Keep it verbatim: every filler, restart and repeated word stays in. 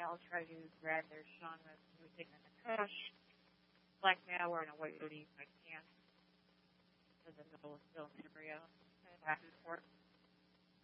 male try to grab their son with music in the tush. Black male wearing a white hoodie, I can't, because the middle is still an embryo. Back and forth.